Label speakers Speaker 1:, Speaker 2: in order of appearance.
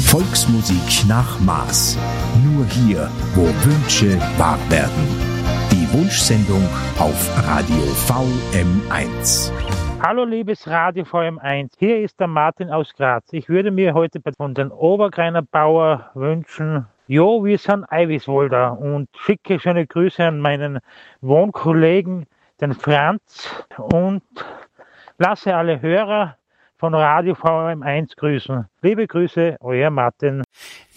Speaker 1: Volksmusik nach Maß. Nur hier, wo Wünsche wahr werden. Die Wunschsendung auf Radio VM1.
Speaker 2: Hallo liebes Radio VM1, hier ist der Martin aus Graz. Ich würde mir heute von den Obergreiner Bauer wünschen, jo, wir sind Eiwiswolder, und schicke schöne Grüße an meinen Wohnkollegen, den Franz, und lasse alle Hörer von Radio VM1 grüßen. Liebe Grüße, euer Martin.